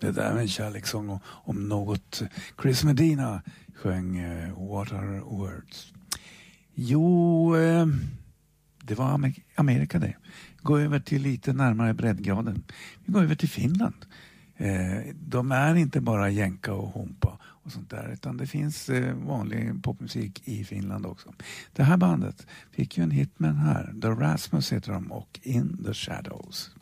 Det där med en kärlekssång om något. Chris Medina sjöng What Are Words. Jo, det var Amerika det. Gå över till lite närmare breddgraden. Vi går över till Finland. De är inte bara jänka och hompa och sånt där, utan det finns vanlig popmusik i Finland också. Det här bandet fick ju en hit med den här. The Rasmus heter de och In the Shadows.